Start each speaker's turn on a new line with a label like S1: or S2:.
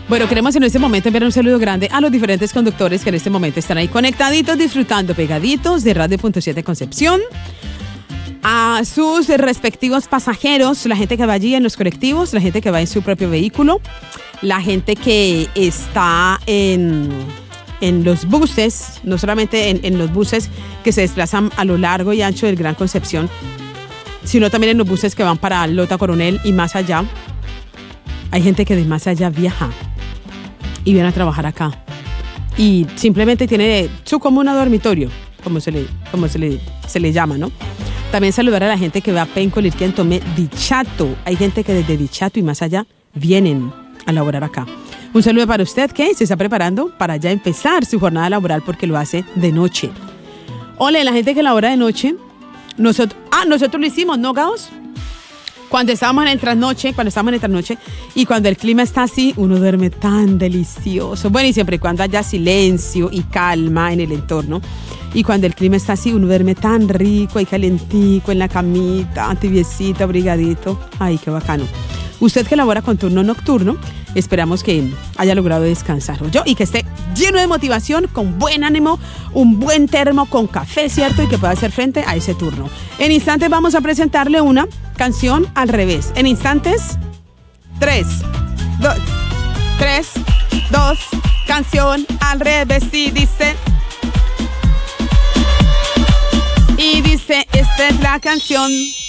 S1: Bueno, queremos en este momento enviar un saludo grande a los diferentes conductores que en este momento están ahí conectaditos, disfrutando, pegaditos de Radio.7 Concepción. A sus respectivos pasajeros, la gente que va allí en los colectivos, la gente que va en su propio vehículo, la gente que está en los buses, no solamente en los buses que se desplazan a lo largo y ancho del Gran Concepción, sino también en los buses que van para Lota Coronel y más allá. Hay gente que de más allá viaja y viene a trabajar acá. Y simplemente tiene su comuna dormitorio, como se le llama, ¿no? También saludar a la gente que va a Penco, Lirquén, Tomé, Dichato. Hay gente que desde Dichato y más allá vienen a laborar acá. Un saludo para usted que se está preparando para ya empezar su jornada laboral porque lo hace de noche. Ole, la gente que labora de noche, nosotros lo hicimos, ¿no, Gaos? Cuando estábamos en el trasnoche y cuando el clima está así, uno duerme tan delicioso. Bueno, y siempre y cuando haya silencio y calma en el entorno. Y cuando el clima está así, uno duerme tan rico y calentico en la camita, tibiecito, abrigadito. Ay, qué bacano. Usted que labora con turno nocturno, esperamos que haya logrado descansar y que esté lleno de motivación, con buen ánimo, un buen termo con café, ¿cierto? Y que pueda hacer frente a ese turno. En instantes vamos a presentarle una canción al revés. En instantes, 3, 2, canción al revés y dice... Y dice, esta es la canción.